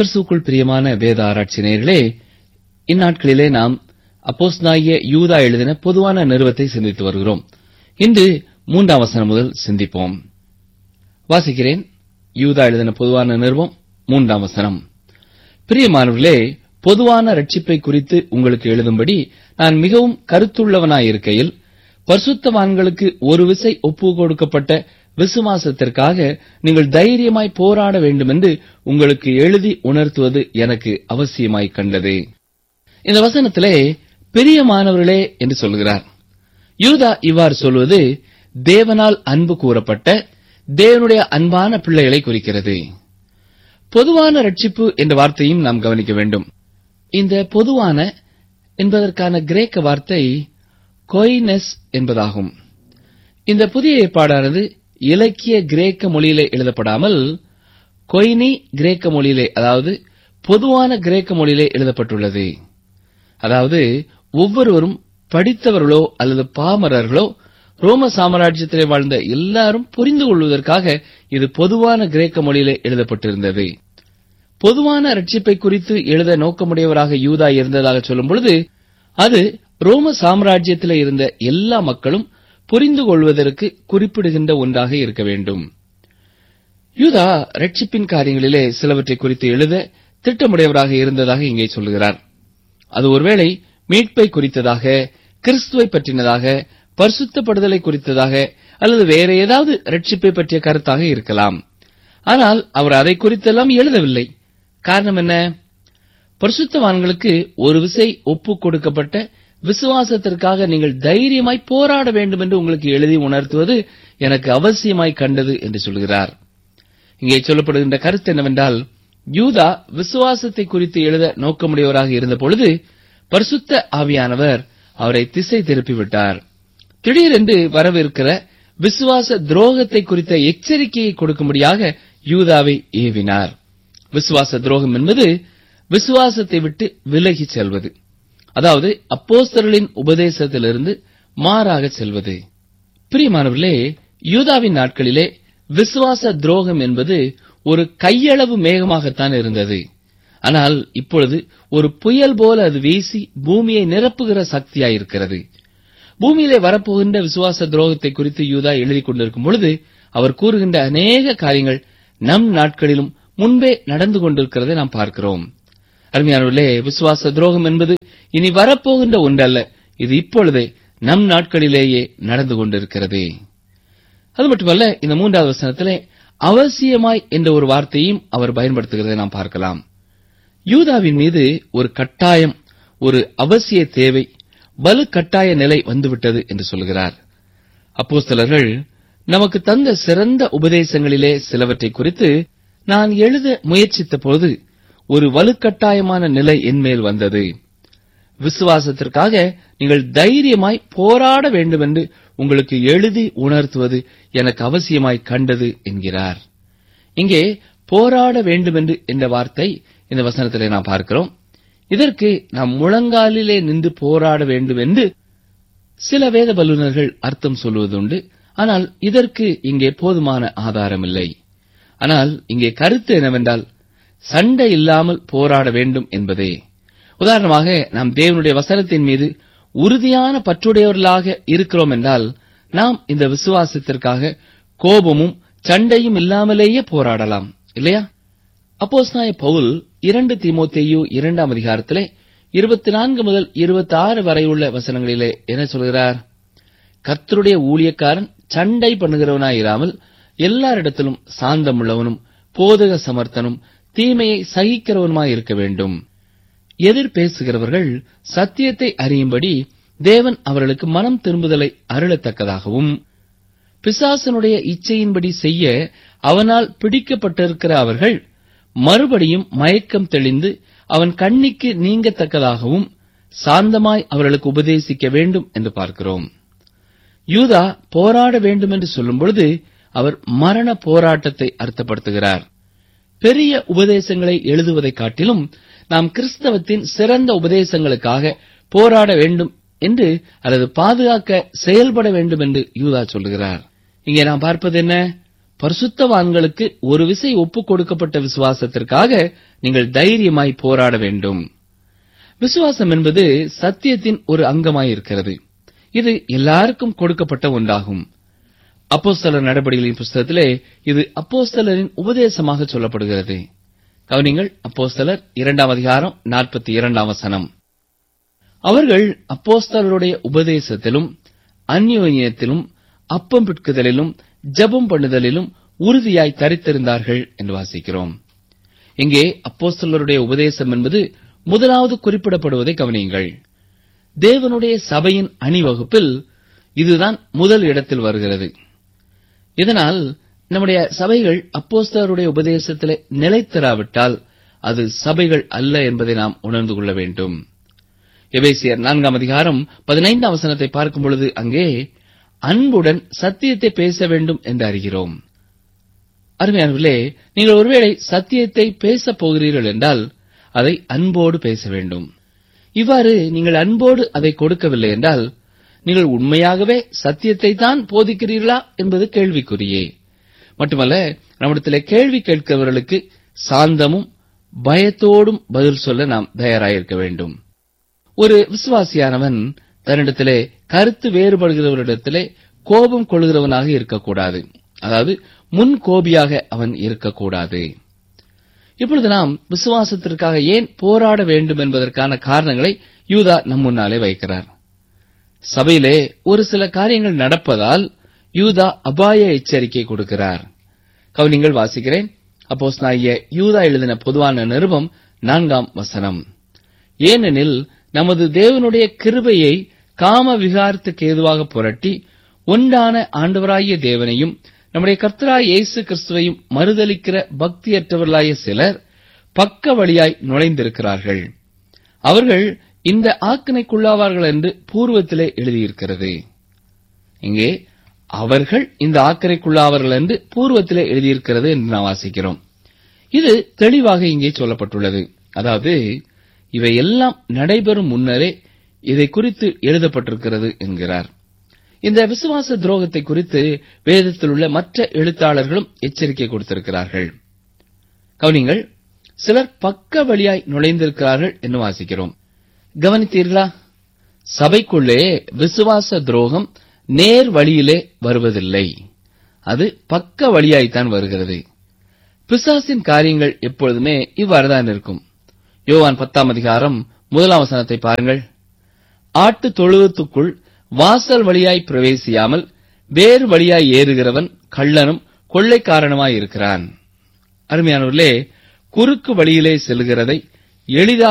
கிறிஸ்துவுக்குள் பிரியமான வேத ஆராய்ச்சி நேயர்களே, இந்நாட்களிலே நாம் அப்போஸ்தலனாகிய யூதா எழுதின பொதுவான நிருபத்தை சிந்தித்து வருகிறோம். இன்று 3ஆம் வசனம் முதல் சிந்திப்போம். வாசிக்கிறேன். யூதா எழுதின பொதுவான நிருபம் 3ஆம் வசனம். பிரியமானவர்களே, பொதுவான ரட்சிப்பை குறித்து உங்களுக்கு எழுதும்படி நான் மிகவும் கருத்துள்ளவனாயிருக்கையில், பரிசுத்தவான்களுக்கு ஒரு விசை ஒப்புக் கொடுக்கப்பட்ட விசுவாசத்திற்காக நீங்கள் தைரியமாய் போராட வேண்டுமென்று உங்களுக்கு எழுதி உணர்த்துவது எனக்கு அவசியமாய் கண்டது. இந்த வசனத்திலே பிரியமானவர்களே என்று சொல்கிறார். யூதா இவ்வாறு சொல்வது தேவனால் அன்பு கூறப்பட்ட தேவனுடைய அன்பான பிள்ளைகளை குறிக்கிறது. பொதுவான ரட்சிப்பு என்ற வார்த்தையும் நாம் கவனிக்க வேண்டும். இந்த பொதுவான என்பதற்கான கிரேக்க வார்த்தை கொய்னெஸ் என்பதாகும். இந்த புதிய ஏற்பாடானது இலக்கிய கிரேக்க மொழியிலே எழுதப்படாமல் கொய்னி கிரேக்க மொழியிலே, அதாவது பொதுவான கிரேக்க மொழியிலே எழுதப்பட்டுள்ளது. அதாவது ஒவ்வொருவரும் படித்தவர்களோ அல்லது பாமரர்களோ ரோம சாம்ராஜ்யத்திலே வாழ்ந்த எல்லாரும் புரிந்து கொள்வதற்காக இது பொதுவான கிரேக்க மொழியிலே எழுதப்பட்டிருந்தது. பொதுவான ரட்சிப்பை குறித்து எழுத நோக்கமுடையவராக யூதா இருந்ததாக சொல்லும் பொழுது அது ரோம சாம்ராஜ்யத்திலே இருந்த எல்லா மக்களும் புரிந்து கொள்வதற்கு குறிப்பிடுகின்ற ஒன்றாக இருக்க வேண்டும். யூதா ரட்சிப்பின் காரியங்களிலே சிலவற்றை குறித்து எழுத திட்டமுடையவராக இருந்ததாக இங்கே சொல்கிறார். அது ஒருவேளை மீட்பை குறித்ததாக, கிறிஸ்துவை பற்றினதாக, பரிசுத்தப்படுதலை குறித்ததாக அல்லது வேற ஏதாவது ரட்சிப்பை பற்றிய கருத்தாக இருக்கலாம். ஆனால் அவர் அதை குறித்தெல்லாம் எழுதவில்லை. காரணம் என்ன? பரிசுத்தவான்களுக்கு ஒரு விசை ஒப்புக் கொடுக்கப்பட்ட விசுவாசத்திற்காக நீங்கள் தைரியமாய் போராட வேண்டும் என்று உங்களுக்கு எழுதி உணர்த்துவது எனக்கு அவசியமாய் கண்டது என்று சொல்கிறார். இங்கே சொல்லப்படுகின்ற கருத்து என்னவென்றால், யூதா விசுவாசத்தை குறித்து எழுத நோக்கமுடையவராக இருந்த பொழுது பரிசுத்த ஆவியானவர் அவரை திசை திருப்பிவிட்டார். திடீரென்று வரவிருக்கிற விசுவாச துரோகத்தை குறித்த எச்சரிக்கையை கொடுக்கும்படியாக யூதாவை ஏவினார். விசுவாச துரோகம் என்பது விசுவாசத்தை விட்டு விலகிச் செல்வது, அதாவது அப்போஸ்தலர்களின் உபதேசத்திலிருந்து மாறாக செல்வது. பிரியமானவர்களே, யூதாவின் நாட்களிலே விசுவாச துரோகம் என்பது ஒரு கையளவு மேகமாகத்தான் இருந்தது. ஆனால் இப்பொழுது ஒரு புயல் போல அது வீசி பூமியை நிரப்புகிற சக்தியாயிருக்கிறது. பூமியிலே வரப்போகின்ற விசுவாச துரோகத்தை குறித்து யூதா எழுதிக் கொண்டிருக்கும் பொழுது அவர் கூறுகின்ற அநேக காரியங்கள் நம் நாட்களிலும் முன்பே நடந்து கொண்டிருக்கிறதை நாம் பார்க்கிறோம். அருமையானவர்களே, விசுவாச துரோகம் என்பது இனி வரப்போகின்ற ஒன்றல்ல, இது இப்பொழுதே நம் நாட்களிலேயே நடந்து கொண்டிருக்கிறது. அது மட்டுமல்ல, இந்த 3வது வசனத்திலே அவசியமாய் என்ற ஒரு வார்த்தையும் அவர் பயன்படுத்துகிறதை நாம் பார்க்கலாம். யூதாவின் மீது ஒரு கட்டாயம், ஒரு அவசிய தேவை, வலு கட்டாய நிலை வந்துவிட்டது என்று சொல்கிறார். அப்போஸ்தலர்கள் நமக்கு தந்த சிறந்த உபதேசங்களிலே சிலவற்றை குறித்து நான் எழுத முயற்சித்த போது ஒரு வலுக்கட்டாயமான நிலை என்மேல் வந்தது. விசுவாசத்திற்காக நீங்கள் தைரியமாய் போராட வேண்டும் என்று உங்களுக்கு எழுதி உணர்த்துவது எனக்கு அவசியமாய் கண்டது என்கிறார். இங்கே போராட வேண்டும் என்று என்ற வார்த்தை இந்த வசனத்திலே நாம் பார்க்கிறோம். இதற்கு நாம் முழங்காலிலே நின்று போராட வேண்டும் என்று சில வேத வல்லுநர்கள் அர்த்தம் சொல்வதுண்டு. ஆனால் இதற்கு இங்கே போதுமான ஆதாரம் இல்லை. ஆனால் இங்கே கருத்து என்னவென்றால், சண்டை இல்லாமல் போராட வேண்டும் என்பதே. உதாரணமாக, நாம் தேவனுடைய வசனத்தின் மீது உறுதியான பற்றுடையவர்களாக இருக்கிறோம் என்றால் நாம் இந்த விசுவாசத்திற்காக கோபமும் சண்டையும் இல்லாமலேயே போராடலாம், இல்லையா? அப்போஸ்தலனாகிய பவுல் 2 தீமோத்தேயு 2ஆம் அதிகாரத்திலே 24 முதல் 26 வரை உள்ள வசனங்களிலே என்ன சொல்கிறார்? கர்த்தருடைய ஊழியக்காரன் சண்டை பண்ணுகிறவனாயிராமல் எல்லாரிடத்திலும் சாந்தமுள்ளவனும் போதக சமர்த்தனும் தீமையை சகிக்கிறவனுமாய் இருக்க வேண்டும். எதிர் பேசுகிறவர்கள் சத்தியத்தை அறியும்படி தேவன் அவர்களுக்கு மனம் திரும்புதலை அருளத்தக்கதாகவும், பிசாசனுடைய இச்சையின்படி செய்ய அவனால் பிடிக்கப்பட்டிருக்கிற அவர்கள் மறுபடியும் மயக்கம் தெளிந்து அவன் கண்ணிக்கு நீங்கத்தக்கதாகவும் சாந்தமாய் அவர்களுக்கு உபதேசிக்க வேண்டும் என்று பார்க்கிறோம். யூதா போராட வேண்டும் என்று சொல்லும் பொழுது அவர் மரண போராட்டத்தை அர்த்தப்படுத்துகிறார். பெரிய உபதேசங்களை எழுதுவதைக் காட்டிலும் நாம் கிறிஸ்தவத்தின் சிறந்த உபதேசங்களுக்காக போராட வேண்டும் என்று அல்லது பாதுகாக்க செயல்பட வேண்டும் என்று யூதா சொல்லுகிறார். இங்கே நாம் பார்ப்பது என்ன? பரிசுத்தவான்களுக்கு ஒரு விசை ஒப்புக் கொடுக்கப்பட்ட விசுவாசத்திற்காக நீங்கள் தைரியமாய் போராட வேண்டும். விசுவாசம் என்பது சத்தியத்தின் ஒரு அங்கமாயிருக்கிறது. இது எல்லாருக்கும் கொடுக்கப்பட்ட ஒன்றாகும். அப்போஸ்தலர் நடபடிகளின் புஸ்தகத்திலே இது அப்போஸ்தலரின் உபதேசமாக சொல்லப்படுகிறது. கவனிங்கள், அப்போஸ்தலர் 2 அதிகாரம் 42 வசனம். அவர்கள் அப்போஸ்தலருடைய உபதேசத்திலும் அந்யோன்யத்திலும் அப்பம் பிட்குதலிலும் ஜெபம் பண்ணுதலிலும் உறுதியாய் தரித்திருந்தார்கள் என்று வாசிக்கிறோம். இங்கே அப்போஸ்தலருடைய உபதேசம் என்பது முதலாவது குறிப்பிடப்படுவதை கவனியுங்கள். தேவனுடைய சபையின் அணிவகுப்பில் இதுதான் முதல் இடத்தில் வருகிறது. இதனால் நம்முடைய சபைகள் அப்போஸ்தலருடைய உபதேசத்திலே நிலைத்திராவிட்டால் அது சபைகள் அல்ல என்பதை நாம் உணர்ந்து கொள்ள வேண்டும். எபேசியர் 4 அதிகாரம் 15 வசனத்தை பார்க்கும் பொழுது அங்கே அன்புடன் சத்தியத்தை பேச வேண்டும் என்று அறிகிறோம். அருமையானவர்களே, நீங்கள் ஒருவேளை சத்தியத்தை பேசப் போகிறீர்கள் என்றால் அதை அன்போடு பேச வேண்டும். இவ்வாறு நீங்கள் அன்போடு அதை கொடுக்கவில்லை என்றால் நீங்கள் உண்மையாகவே சத்தியத்தை தான் போதிக்கிறீர்களா என்பது கேள்விக்குறியே. மட்டுமல்ல, நம்மிடத்திலே கேள்வி கேட்கிறவர்களுக்கு சாந்தமும் பயத்தோடும் பதில் சொல்ல நாம் தயாராயிருக்க வேண்டும். ஒரு விசுவாசியானவன் தன்னிடத்திலே கருத்து வேறுபடுகிறவரிடத்திலே கோபம் கொள்கிறவனாக இருக்கக்கூடாது. அதாவது முன் கோபியாக அவன் இருக்கக்கூடாது. இப்பொழுது நாம் விசுவாசத்திற்காக ஏன் போராட வேண்டும் என்பதற்கான காரணங்களை யூதா நம் முன்னாலே வைக்கிறார். சபையிலே ஒரு சில காரியங்கள் நடப்பதால் யூதா அபாய எச்சரிக்கை கொடுக்கிறார். கவனிங்கள், வாசிக்கிறேன். அப்போஸ்தலனாகிய யூதா எழுதின பொதுவான நிருபம் 4 வசனம். ஏனெனில் நமது தேவனுடைய கிருபையை காம விகாரத்துக்கு ஏதுவாக புரட்டி ஒன்றான ஆண்டவராகிய தேவனையும் நம்முடைய கர்த்தராகிய இயேசு கிறிஸ்துவையும் மறுதலிக்கிற பக்தியற்றவர்களாய சிலர் பக்க வழியாய் நுழைந்திருக்கிறார்கள். அவர்கள் இந்த ஆக்கினைக்குள்ளாவார்கள் என்று பூர்வத்திலே எழுதியிருக்கிறது. இங்கே அவர்கள் இந்த ஆக்கினைக்குள்ளாவார்கள் என்று பூர்வத்திலே எழுதியிருக்கிறது என்று நாம் வாசிக்கிறோம். இது தெளிவாக இங்கே சொல்லப்பட்டுள்ளது. அதாவது இவையெல்லாம் நடைபெறும் முன்னரே இதை குறித்து எழுதப்பட்டிருக்கிறது என்கிறார். இந்த விசுவாச துரோகத்தை குறித்து வேதத்தில் உள்ள மற்ற எழுத்தாளர்களும் எச்சரிக்கை கொடுத்திருக்கிறார்கள். கவனிங்கள், சிலர் பக்க வழியாய் நுழைந்திருக்கிறார்கள் என்று வாசிக்கிறோம். கவனித்தீர்களா? சபைக்குள்ளே விசுவாச துரோகம் நேர் வழியிலே வருவதில்லை, அது பக்க வழியாய்த்தான் வருகிறது. பிசாசின் காரியங்கள் எப்பொழுதுமே இவ்வாறுதான் இருக்கும். யோவான் 10 அதிகாரம் 1 வசனத்தை பாருங்கள். ஆட்டு தொழுவத்துக்குள் வாசல் வழியாய் பிரவேசியாமல் வேறு வழியாய் ஏறுகிறவன் கள்ளனும் கொள்ளைக்காரனுமாயிருக்கிறான். அருமையானவர்களே, குறுக்கு வழியிலே செல்கிறதை எளிதாக